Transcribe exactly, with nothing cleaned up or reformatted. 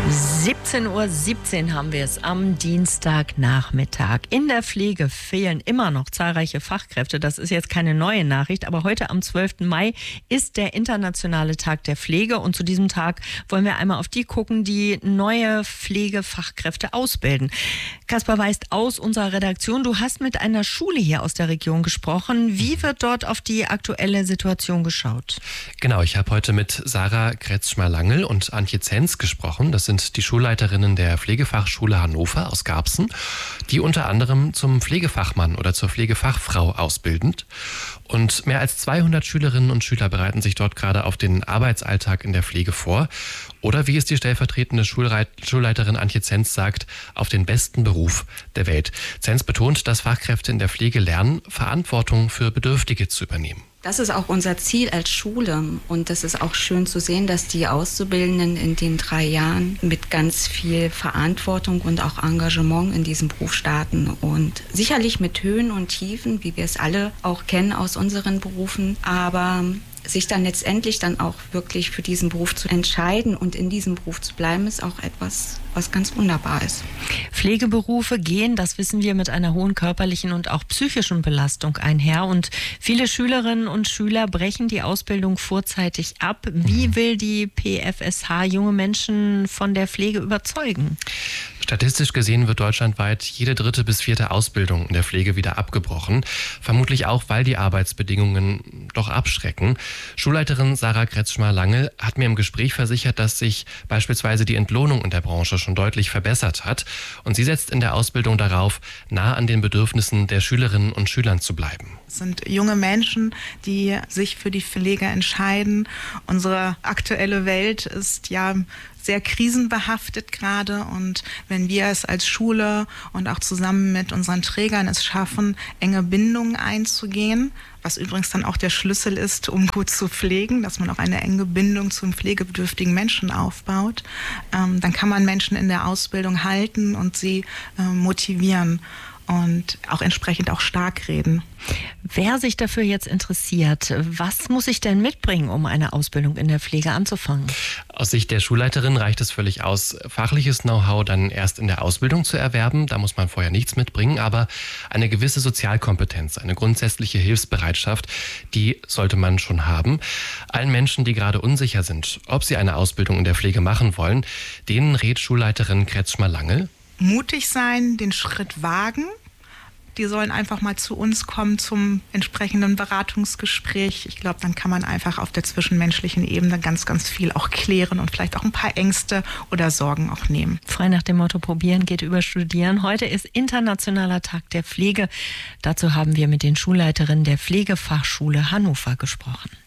siebzehn Uhr siebzehn haben wir es am Dienstagnachmittag. In der Pflege fehlen immer noch zahlreiche Fachkräfte. Das ist jetzt keine neue Nachricht, aber heute am zwölften Mai ist der internationale Tag der Pflege und zu diesem Tag wollen wir einmal auf die gucken, die neue Pflegefachkräfte ausbilden. Kaspar Weist aus unserer Redaktion, du hast mit einer Schule hier aus der Region gesprochen. Wie wird dort auf die aktuelle Situation geschaut? Genau, ich habe heute mit Sarah Kretschmer-Langel und Antje Zenz gesprochen. Das sind die Schulleiterinnen der Pflegefachschule Hannover aus Garbsen, die unter anderem zum Pflegefachmann oder zur Pflegefachfrau ausbilden. Und mehr als zweihundert Schülerinnen und Schüler bereiten sich dort gerade auf den Arbeitsalltag in der Pflege vor. Oder wie es die stellvertretende Schulreit- Schulleiterin Antje Zenz sagt, auf den besten Beruf der Welt. Zenz betont, dass Fachkräfte in der Pflege lernen, Verantwortung für Bedürftige zu übernehmen. Das ist auch unser Ziel als Schule und das ist auch schön zu sehen, dass die Auszubildenden in den drei Jahren mit ganz viel Verantwortung und auch Engagement in diesem Beruf starten und sicherlich mit Höhen und Tiefen, wie wir es alle auch kennen aus unseren Berufen, aber sich dann letztendlich dann auch wirklich für diesen Beruf zu entscheiden und in diesem Beruf zu bleiben, ist auch etwas, was ganz wunderbar ist. Pflegeberufe gehen, das wissen wir, mit einer hohen körperlichen und auch psychischen Belastung einher und viele Schülerinnen und Schüler brechen die Ausbildung vorzeitig ab. Wie will die P F S H junge Menschen von der Pflege überzeugen? Statistisch gesehen wird deutschlandweit jede dritte bis vierte Ausbildung in der Pflege wieder abgebrochen. Vermutlich auch, weil die Arbeitsbedingungen doch abschrecken. Schulleiterin Sarah Kretschmer-Langel hat mir im Gespräch versichert, dass sich beispielsweise die Entlohnung in der Branche schon deutlich verbessert hat. Und sie setzt in der Ausbildung darauf, nah an den Bedürfnissen der Schülerinnen und Schülern zu bleiben. Es sind junge Menschen, die sich für die Pflege entscheiden. Unsere aktuelle Welt ist ja sehr krisenbehaftet gerade und wenn wir es als Schule und auch zusammen mit unseren Trägern es schaffen, enge Bindungen einzugehen, was übrigens dann auch der Schlüssel ist, um gut zu pflegen, dass man auch eine enge Bindung zum pflegebedürftigen Menschen aufbaut, ähm, dann kann man Menschen in der Ausbildung halten und sie äh, motivieren und auch entsprechend auch stark reden. Wer sich dafür jetzt interessiert, was muss ich denn mitbringen, um eine Ausbildung in der Pflege anzufangen? Aus Sicht der Schulleiterin reicht es völlig aus, fachliches Know-how dann erst in der Ausbildung zu erwerben. Da muss man vorher nichts mitbringen, aber eine gewisse Sozialkompetenz, eine grundsätzliche Hilfsbereitschaft, die sollte man schon haben. Allen Menschen, die gerade unsicher sind, ob sie eine Ausbildung in der Pflege machen wollen, denen rät Schulleiterin Kretschmer-Langel: mutig sein, den Schritt wagen. Die sollen einfach mal zu uns kommen zum entsprechenden Beratungsgespräch. Ich glaube, dann kann man einfach auf der zwischenmenschlichen Ebene ganz, ganz viel auch klären und vielleicht auch ein paar Ängste oder Sorgen auch nehmen. Frei nach dem Motto probieren geht über studieren. Heute ist Internationaler Tag der Pflege. Dazu haben wir mit den Schulleiterinnen der Pflegefachschule Hannover gesprochen.